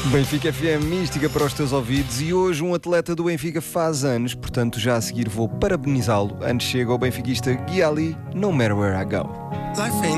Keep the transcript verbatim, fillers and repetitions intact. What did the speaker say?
Benfica F M, mística para os teus ouvidos. E hoje um atleta do Benfica faz anos, portanto já a seguir vou parabenizá-lo. Antes chega o benfiquista Gui Ali, No Matter Where I Go.